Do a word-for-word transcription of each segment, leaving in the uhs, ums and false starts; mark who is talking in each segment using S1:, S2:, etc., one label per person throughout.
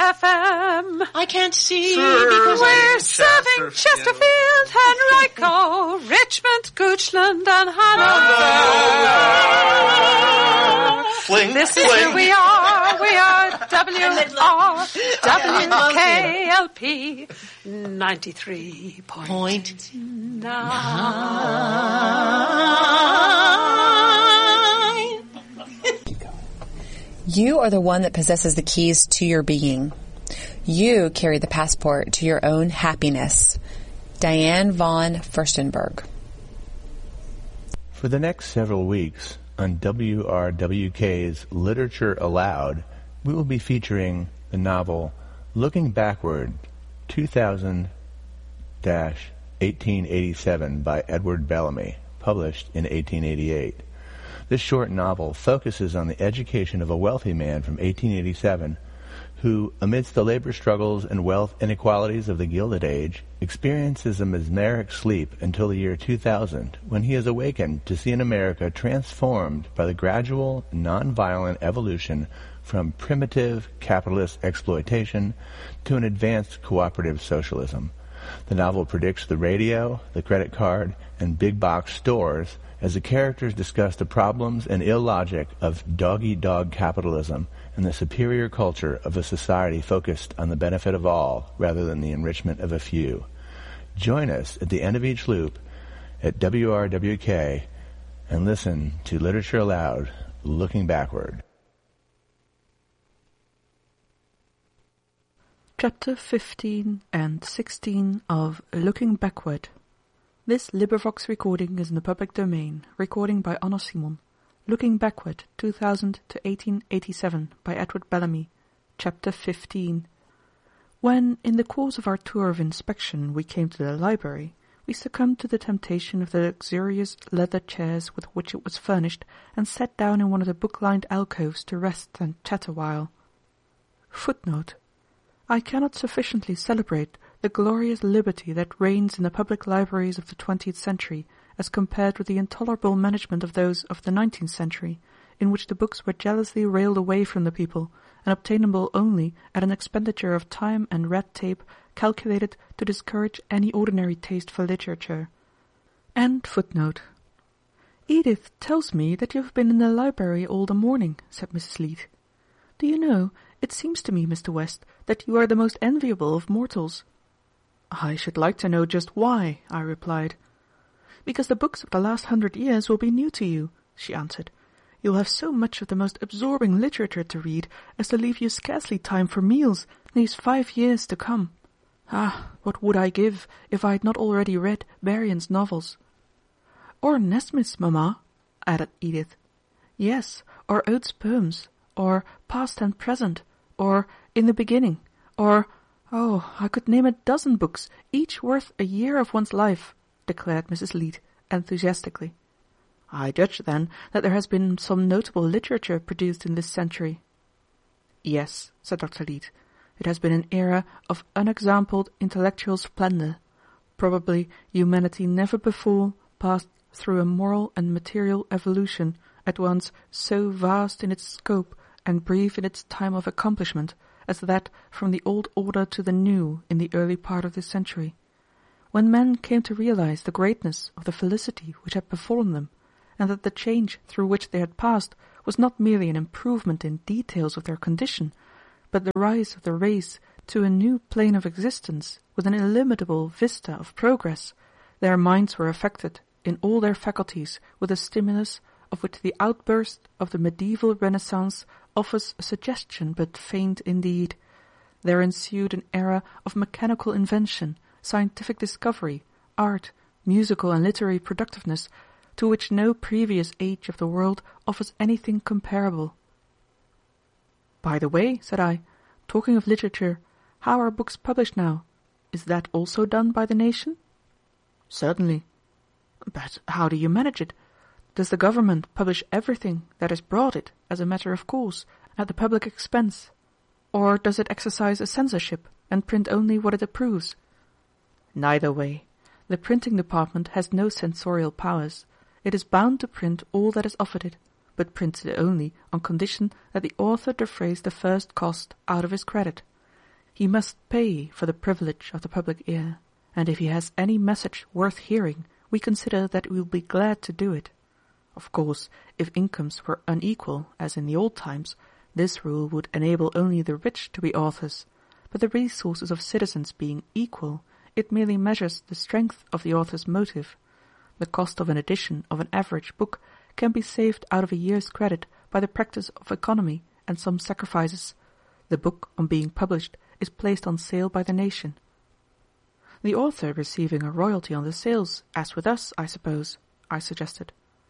S1: F M.
S2: I can't see
S1: Sir,
S2: because
S1: we're
S2: I'm
S1: serving Chesterfield, Henrico, Richmond, Goochland, and Hanover.
S3: Fling,
S1: This
S3: fling.
S1: is who we are. We are W R W K L P ninety-three point nine.
S4: You are the one that possesses the keys to your being. You carry the passport to your own happiness. Diane von Furstenberg.
S5: For the next several weeks on W R W K's Literature Aloud, we will be featuring the novel Looking Backward, two thousand to eighteen eighty-seven by Edward Bellamy, published in eighteen eighty-eight. This short novel focuses on the education of a wealthy man from eighteen eighty-seven who, amidst the labor struggles and wealth inequalities of the Gilded Age, experiences a mesmeric sleep until the year two thousand, when he is awakened to see an America transformed by the gradual, non-violent evolution from primitive capitalist exploitation to an advanced cooperative socialism. The novel predicts the radio, the credit card, and big box stores as the characters discuss the problems and illogic of dog-eat-dog capitalism and the superior culture of a society focused on the benefit of all rather than the enrichment of a few. Join us at the end of each loop at W R W K and listen to Literature Aloud, Looking Backward.
S6: Chapter fifteen and sixteen of Looking Backward. This LibriVox recording is in the public domain. Recording by Anna Simon. Looking Backward, two thousand to eighteen eighty-seven by Edward Bellamy. Chapter fifteen. When, in the course of our tour of inspection, we came to the library, we succumbed to the temptation of the luxurious leather chairs with which it was furnished, and sat down in one of the book-lined alcoves to rest and chat awhile. Footnote. I cannot sufficiently celebrate the glorious liberty that reigns in the public libraries of the twentieth century, as compared with the intolerable management of those of the nineteenth century, in which the books were jealously railed away from the people, and obtainable only at an expenditure of time and red tape calculated to discourage any ordinary taste for literature. End footnote. Edith tells me that you have been in the library all the morning, said Missus Leete. Do you know, it seems to me, Mister West, that you are the most enviable of mortals. I should like to know just why, I replied. Because the books of the last hundred years will be new to you, she answered. You'll have so much of the most absorbing literature to read as to leave you scarcely time for meals these five years to come. Ah, what would I give if I had not already read Berrien's novels? Or Nesmith's, Mamma, added Edith. Yes, or Oates' poems, or Past and Present, or In the Beginning, or, oh, I could name a dozen books, each worth a year of one's life, declared Missus Leete enthusiastically. I judge, then, that there has been some notable literature produced in this century. Yes, said Doctor Leete, it has been an era of unexampled intellectual splendor. Probably humanity never before passed through a moral and material evolution at once so vast in its scope and brief in its time of accomplishment as that from the old order to the new in the early part of this century. When men came to realize the greatness of the felicity which had befallen them, and that the change through which they had passed was not merely an improvement in details of their condition, but the rise of the race to a new plane of existence with an illimitable vista of progress, their minds were affected in all their faculties with a stimulus of which the outburst of the medieval Renaissance offers a suggestion but faint indeed. There ensued an era of mechanical invention, scientific discovery, art, musical and literary productiveness, to which no previous age of the world offers anything comparable. By the way, said I, talking of literature, how are books published now? Is that also done by the nation? Certainly. But how do you manage it? Does the government publish everything that is brought it, as a matter of course, at the public expense? Or does it exercise a censorship, and print only what it approves? Neither way. The printing department has no censorial powers. It is bound to print all that is offered it, but prints it only on condition that the author defrays the first cost out of his credit. He must pay for the privilege of the public ear, and if he has any message worth hearing, we consider that we will be glad to do it. Of course, if incomes were unequal, as in the old times, this rule would enable only the rich to be authors, but the resources of citizens being equal, it merely measures the strength of the author's motive. The cost of an edition of an average book can be saved out of a year's credit by the practice of economy and some sacrifices. The book, on being published, is placed on sale by the nation. The author receiving a royalty on the sales, as with us, I suppose, I suggested.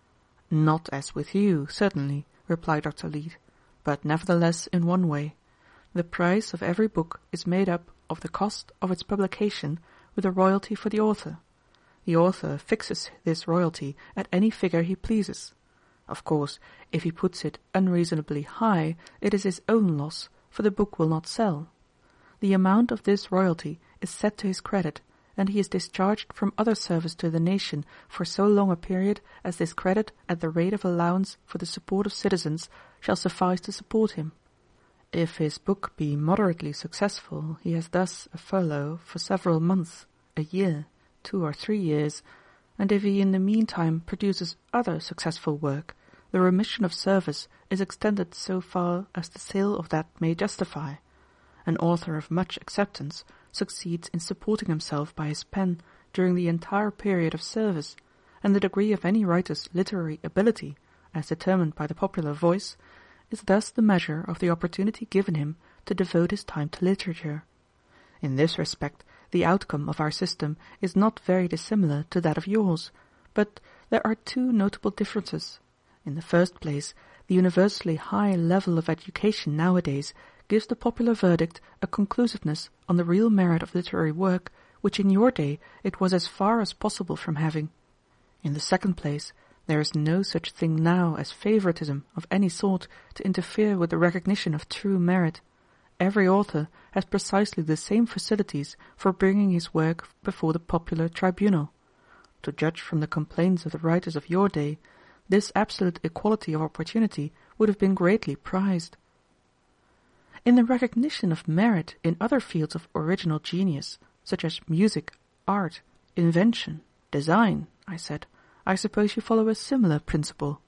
S6: Not as with you, certainly, replied Doctor Leete, but nevertheless in one way. The price of every book is made up of the cost of its publication with a royalty for the author. The author fixes this royalty at any figure he pleases. Of course, if he puts it unreasonably high, it is his own loss, for the book will not sell. The amount of this royalty is set to his credit, and he is discharged from other service to the nation for so long a period as this credit at the rate of allowance for the support of citizens shall suffice to support him. If his book be moderately successful, he has thus a furlough for several months, a year, two or three years, and if he in the meantime produces other successful work, the remission of service is extended so far as the sale of that may justify. An author of much acceptance succeeds in supporting himself by his pen during the entire period of service, and the degree of any writer's literary ability, as determined by the popular voice, is thus the measure of the opportunity given him to devote his time to literature. In this respect, the outcome of our system is not very dissimilar to that of yours, but there are two notable differences. In the first place, the universally high level of education nowadays gives the popular verdict a conclusiveness on the real merit of literary work, which in your day it was as far as possible from having. In the second place, there is no such thing now as favoritism of any sort to interfere with the recognition of true merit. Every author has precisely the same facilities for bringing his work before the popular tribunal. To judge from the complaints of the writers of your day, this absolute equality of opportunity would have been greatly prized. In the recognition of merit in other fields of original genius, such as music, art, invention, design, I said, I suppose you follow a similar principle.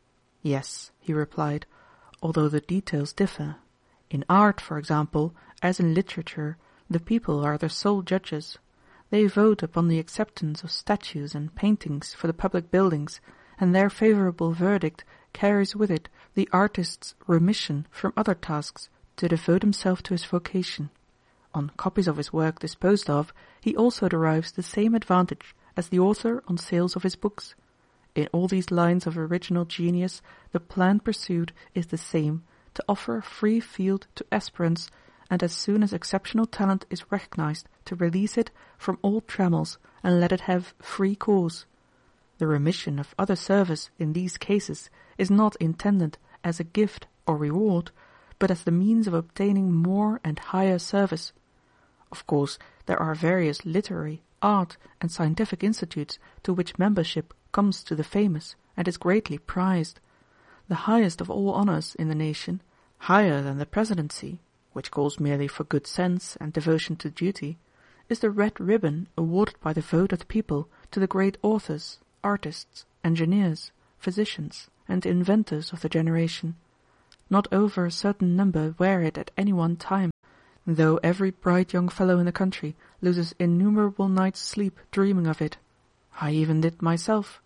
S6: Yes, he replied, although the details differ. In art, for example, as in literature, the people are the sole judges. They vote upon the acceptance of statues and paintings for the public buildings, and their favorable verdict carries with it the artist's remission from other tasks to devote himself to his vocation. On copies of his work disposed of, he also derives the same advantage as the author on sales of his books. In all these lines of original genius, the plan pursued is the same, to offer a free field to aspirants, and as soon as exceptional talent is recognized, to release it from all trammels and let it have free course. The remission of other service in these cases is not intended as a gift or reward, but as the means of obtaining more and higher service. Of course, there are various literary, art, and scientific institutes to which membership comes to the famous and is greatly prized. The highest of all honors in the nation, higher than the presidency, which calls merely for good sense and devotion to duty, is the red ribbon awarded by the vote of the people to the great authors, artists, engineers, physicians, and inventors of the generation. Not over a certain number wear it at any one time, though every bright young fellow in the country loses innumerable nights' sleep dreaming of it. I even did myself.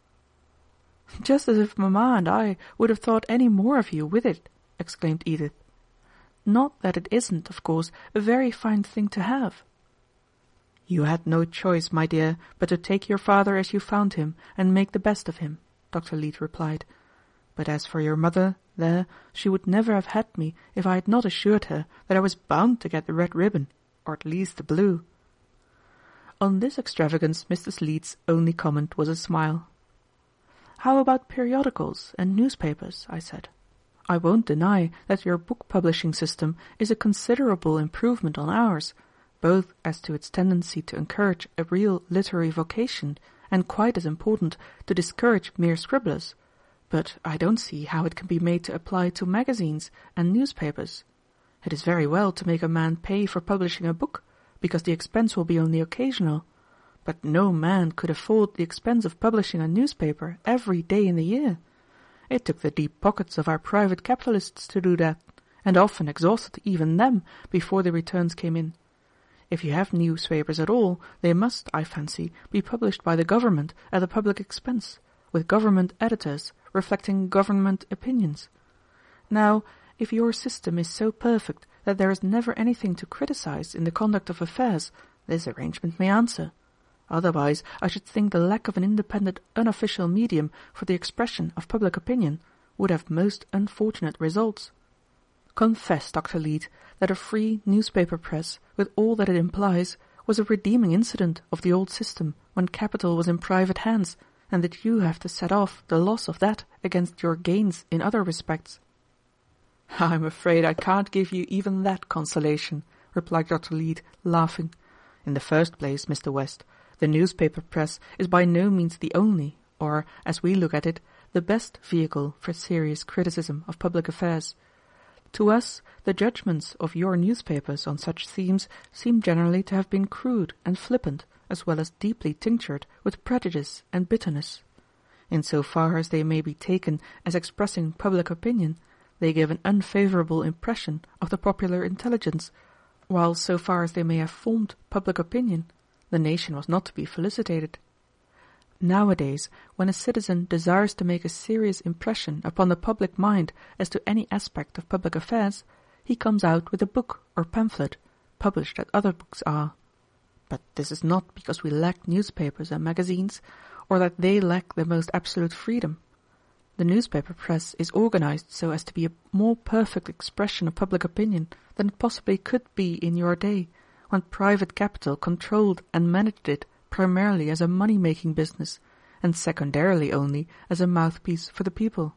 S6: Just as if Mamma and I would have thought any more of you with it, exclaimed Edith. Not that it isn't, of course, a very fine thing to have. You had no choice, my dear, but to take your father as you found him, and make the best of him, Doctor Leete replied. But as for your mother, there, she would never have had me if I had not assured her that I was bound to get the red ribbon, or at least the blue. On this extravagance Missus Leete's only comment was a smile. How about periodicals and newspapers? I said. I won't deny that your book publishing system is a considerable improvement on ours, both as to its tendency to encourage a real literary vocation and quite as important to discourage mere scribblers, but I don't see how it can be made to apply to magazines and newspapers. It is very well to make a man pay for publishing a book, because the expense will be only occasional, but no man could afford the expense of publishing a newspaper every day in the year. It took the deep pockets of our private capitalists to do that, and often exhausted even them before the returns came in. If you have newspapers at all, they must, I fancy, be published by the government at the public expense, with government editors reflecting government opinions. Now, if your system is so perfect that there is never anything to criticize in the conduct of affairs, this arrangement may answer. Otherwise, I should think the lack of an independent, unofficial medium for the expression of public opinion would have most unfortunate results. Confess, Doctor Leete, that a free newspaper press, with all that it implies, was a redeeming incident of the old system when capital was in private hands, and that you have to set off the loss of that against your gains in other respects. "I'm afraid I can't give you even that consolation," replied Doctor Leete, laughing. "In the first place, Mister West, the newspaper press is by no means the only, or, as we look at it, the best vehicle for serious criticism of public affairs. To us, the judgments of your newspapers on such themes seem generally to have been crude and flippant, as well as deeply tinctured with prejudice and bitterness. In so far as they may be taken as expressing public opinion, they give an unfavourable impression of the popular intelligence, while so far as they may have formed public opinion, the nation was not to be felicitated. Nowadays, when a citizen desires to make a serious impression upon the public mind as to any aspect of public affairs, he comes out with a book or pamphlet, published as other books are. But this is not because we lack newspapers and magazines, or that they lack the most absolute freedom. The newspaper press is organized so as to be a more perfect expression of public opinion than it possibly could be in your day, when private capital controlled and managed it primarily as a money-making business, and secondarily only as a mouthpiece for the people."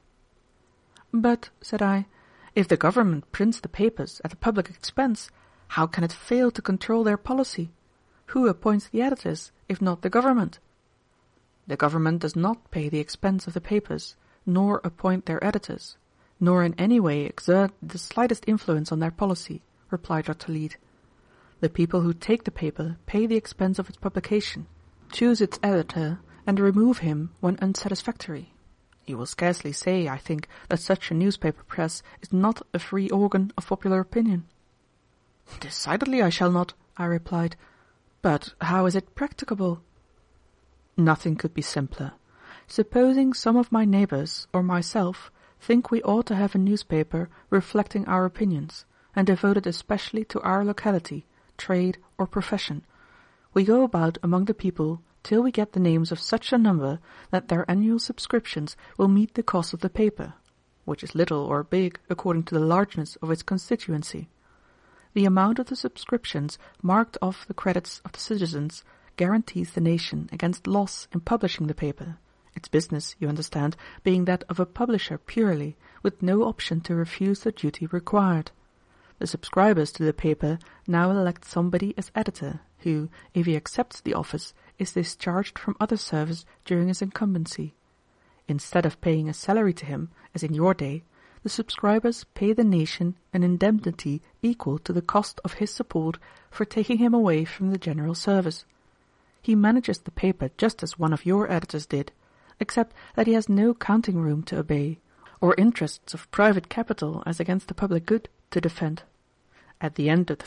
S6: "But," said I, "if the government prints the papers at the public expense, how can it fail to control their policy? Who appoints the editors, if not the government?" "The government does not pay the expense of the papers, nor appoint their editors, nor in any way exert the slightest influence on their policy," replied Doctor Leete. "The people who take the paper pay the expense of its publication, choose its editor, and remove him when unsatisfactory. You will scarcely say, I think, that such a newspaper press is not a free organ of popular opinion." "Decidedly I shall not," I replied. "But how is it practicable?" "Nothing could be simpler. Supposing some of my neighbours or myself think we ought to have a newspaper reflecting our opinions, and devoted especially to our locality, trade, or profession, we go about among the people till we get the names of such a number that their annual subscriptions will meet the cost of the paper, which is little or big according to the largeness of its constituency. The amount of the subscriptions marked off the credits of the citizens guarantees the nation against loss in publishing the paper, its business, you understand, being that of a publisher purely, with no option to refuse the duty required. The subscribers to the paper now elect somebody as editor, who, if he accepts the office, is discharged from other service during his incumbency. Instead of paying a salary to him, as in your day, the subscribers pay the nation an indemnity equal to the cost of his support for taking him away from the general service. He manages the paper just as one of your editors did, except that he has no counting room to obey, or interests of private capital as against the public good to defend. At the end of the